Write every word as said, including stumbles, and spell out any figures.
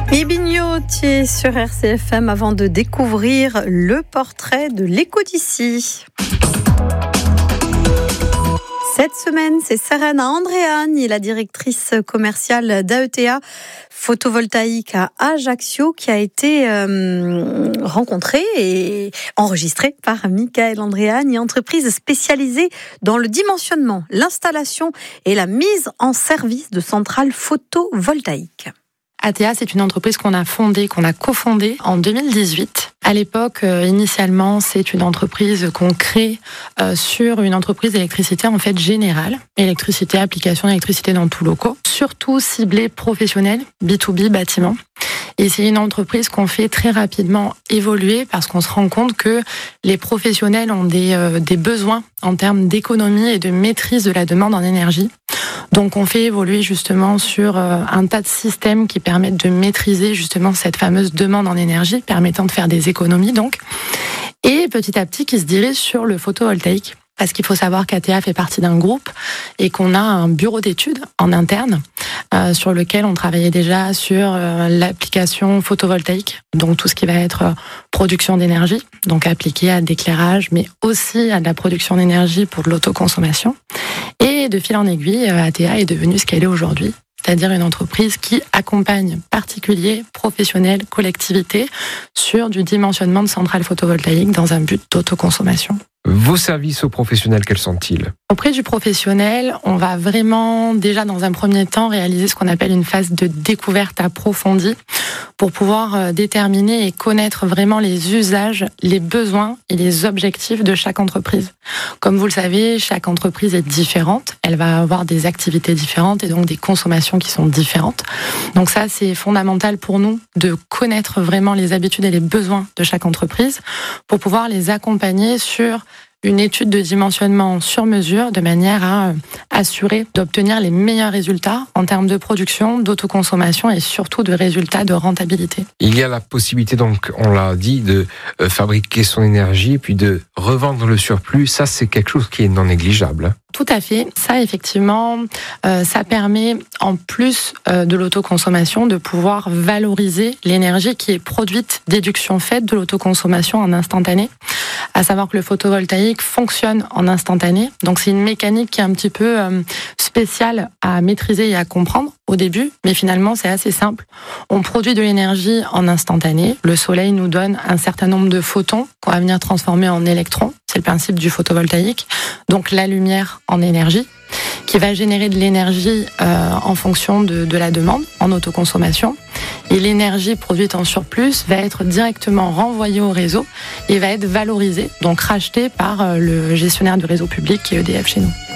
Et Bignot, tu es sur R C F M avant de découvrir le portrait de l'écho d'ici. Cette semaine, c'est Serena Andréani, la directrice commerciale d'A E T A photovoltaïque à Ajaccio, qui a été euh, rencontrée et enregistrée par Michael Andréani, entreprise spécialisée dans le dimensionnement, l'installation et la mise en service de centrales photovoltaïques. A T A, c'est une entreprise qu'on a fondée, qu'on a cofondée en deux mille dix-huit. À l'époque, euh, initialement, c'est une entreprise qu'on crée euh, sur une entreprise d'électricité en fait générale, électricité, application d'électricité dans tous locaux, surtout ciblée professionnelle, B deux B, bâtiment. Et c'est une entreprise qu'on fait très rapidement évoluer parce qu'on se rend compte que les professionnels ont des, euh, des besoins en termes d'économie et de maîtrise de la demande en énergie. Donc on fait évoluer justement sur un tas de systèmes qui permettent de maîtriser justement cette fameuse demande en énergie, permettant de faire des économies donc. Et petit à petit qui se dirige sur le photovoltaïque. Parce qu'il faut savoir qu'A T A fait partie d'un groupe et qu'on a un bureau d'études en interne euh, sur lequel on travaillait déjà sur euh, l'application photovoltaïque, donc tout ce qui va être euh, production d'énergie, donc appliqué à de l'éclairage, mais aussi à de la production d'énergie pour de l'autoconsommation. Et de fil en aiguille, euh, A T A est devenue ce qu'elle est aujourd'hui, c'est-à-dire une entreprise qui accompagne particuliers, professionnels, collectivités sur du dimensionnement de centrales photovoltaïques dans un but d'autoconsommation. Vos services aux professionnels, quels sont-ils ? Auprès du professionnel, on va vraiment déjà dans un premier temps réaliser ce qu'on appelle une phase de découverte approfondie pour pouvoir déterminer et connaître vraiment les usages, les besoins et les objectifs de chaque entreprise. Comme vous le savez, chaque entreprise est différente, elle va avoir des activités différentes et donc des consommations qui sont différentes. Donc ça, c'est fondamental pour nous de connaître vraiment les habitudes et les besoins de chaque entreprise pour pouvoir les accompagner sur une étude de dimensionnement sur mesure de manière à assurer d'obtenir les meilleurs résultats en termes de production, d'autoconsommation et surtout de résultats de rentabilité. Il y a la possibilité, donc, on l'a dit, de fabriquer son énergie puis de revendre le surplus. Ça, c'est quelque chose qui est non négligeable. Tout à fait. Ça, effectivement, euh, ça permet, en plus euh, de l'autoconsommation, de pouvoir valoriser l'énergie qui est produite, déduction faite de l'autoconsommation en instantané. À savoir que le photovoltaïque fonctionne en instantané. Donc, c'est une mécanique qui est un petit peu euh, spéciale à maîtriser et à comprendre au début. Mais finalement, c'est assez simple. On produit de l'énergie en instantané. Le soleil nous donne un certain nombre de photons qu'on va venir transformer en électrons. C'est le principe du photovoltaïque. Donc, la lumière en énergie, qui va générer de l'énergie euh, en fonction de, de la demande, en autoconsommation. Et l'énergie produite en surplus va être directement renvoyée au réseau et va être valorisée, donc rachetée par le gestionnaire du réseau public qui est E D F chez nous.